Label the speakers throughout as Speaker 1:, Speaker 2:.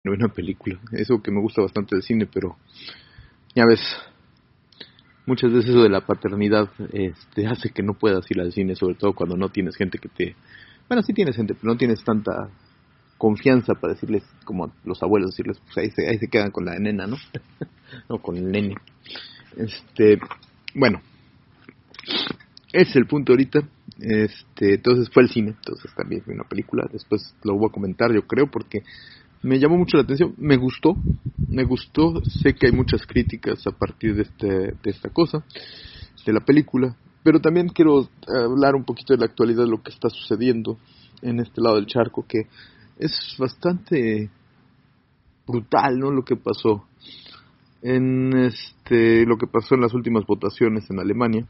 Speaker 1: no veo una película. Eso que me gusta bastante del cine, pero ya ves, muchas veces eso de la paternidad hace que no puedas ir al cine, sobre todo cuando no tienes gente que te... Bueno, sí tienes gente, pero no tienes tanta confianza para decirles, como a los abuelos, decirles, pues ahí se quedan con la nena, ¿no? No, con el nene. Bueno, ese es el punto ahorita. Entonces fue el cine, entonces también fue una película. Después lo voy a comentar, yo creo, porque me llamó mucho la atención. Me gustó. Sé que hay muchas críticas a partir de esta cosa, de la película, pero también quiero hablar un poquito de la actualidad, de lo que está sucediendo en este lado del charco, que es bastante brutal, ¿no? Lo que pasó lo que pasó en las últimas votaciones en Alemania,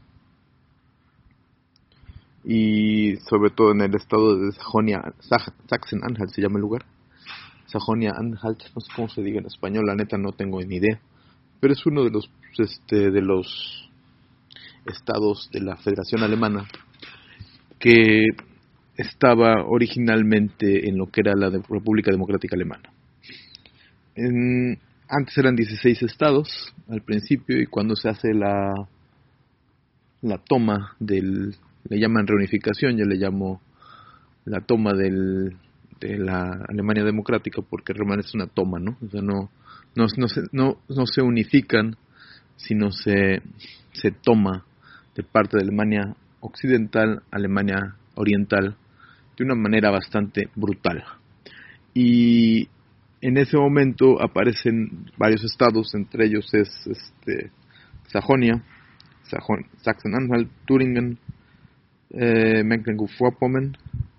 Speaker 1: y sobre todo en el estado de Sachsen-Anhalt se llama el lugar. Sajonia-Anhalt, no sé cómo se diga en español, la neta no tengo ni idea, pero es uno de los estados de la Federación Alemana que estaba originalmente en lo que era la República Democrática Alemana. Antes eran 16 estados al principio, y cuando se hace la toma le llaman reunificación, yo le llamo la toma de la Alemania Democrática, porque realmente es una toma, ¿no? O sea, no se unifican, sino se toma de parte de Alemania Occidental, Alemania Oriental, de una manera bastante brutal. Y en ese momento aparecen varios estados, entre ellos es Sajonia, Sachsen-Anhalt, Thüringen, Mecklenburg-Vorpommern,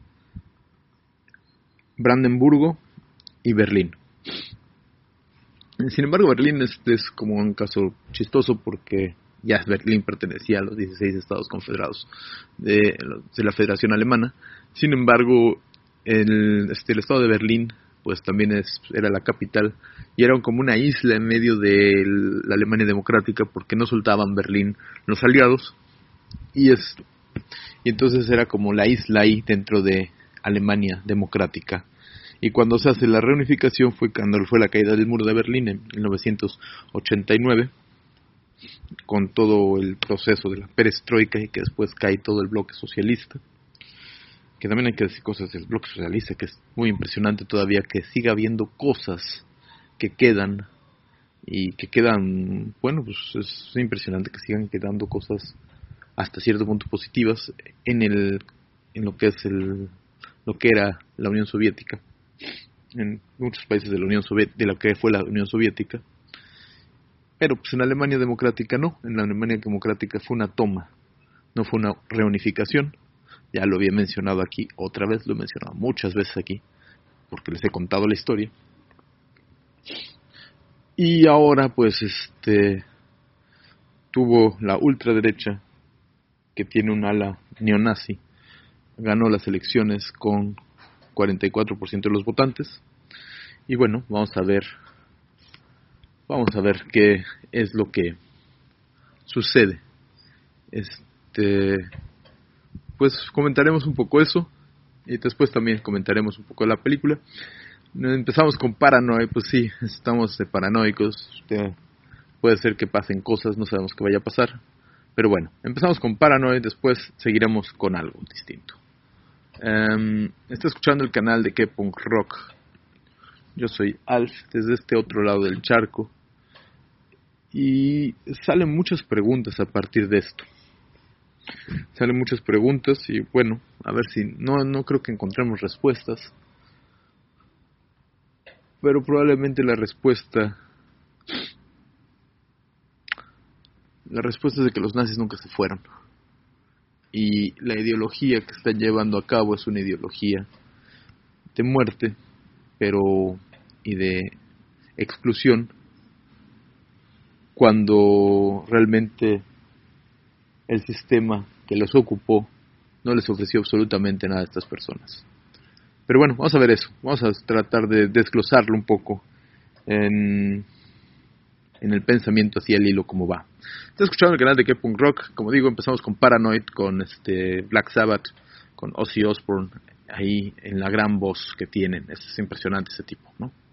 Speaker 1: Brandenburgo y Berlín. Sin embargo, Berlín es como un caso chistoso, porque ya Berlín pertenecía a los 16 estados confederados de la Federación Alemana. Sin embargo, el estado de Berlín pues también era la capital, y era como una isla en medio de la Alemania Democrática, porque no soltaban Berlín los aliados, y entonces era como la isla ahí dentro de Alemania Democrática. Y cuando se hace la reunificación fue cuando fue la caída del muro de Berlín en 1989, con todo el proceso de la perestroika, y que después cae todo el bloque socialista. Que también hay que decir cosas del bloque socialista, que es muy impresionante todavía que siga habiendo cosas que quedan, y que quedan, bueno, pues es impresionante que sigan quedando cosas hasta cierto punto positivas en lo que es lo que era la Unión Soviética, en muchos países de la Unión Soviética, de lo que fue la Unión Soviética. Pero pues en Alemania Democrática no, en la Alemania Democrática fue una toma, no fue una reunificación. Ya lo había mencionado aquí, otra vez lo he mencionado muchas veces aquí, porque les he contado la historia. Y ahora pues tuvo la ultraderecha, que tiene un ala neonazi, ganó las elecciones con 44% de los votantes. Y bueno, vamos a ver qué es lo que sucede. Pues comentaremos un poco eso, y después también comentaremos un poco de la película. Empezamos con Paranoid, pues sí, estamos paranoicos. Puede ser que pasen cosas, no sabemos qué vaya a pasar. Pero bueno, empezamos con Paranoid, después seguiremos con algo distinto. Está escuchando el canal de K-Punk Rock. Yo soy Alf, desde este otro lado del charco. Y salen muchas preguntas a partir de esto. Salen muchas preguntas, y bueno, a ver si no creo que encontremos respuestas, pero probablemente la respuesta es de que los nazis nunca se fueron, y la ideología que están llevando a cabo es una ideología de muerte, y de exclusión, cuando realmente el sistema que los ocupó no les ofreció absolutamente nada a estas personas. Pero bueno, vamos a ver eso. Vamos a tratar de desglosarlo un poco en el pensamiento, hacia el hilo, como va. Estás escuchando el canal de K-Punk Rock. Como digo, empezamos con Paranoid, con Black Sabbath, con Ozzy Osbourne, ahí en la gran voz que tienen. Es impresionante ese tipo, ¿no?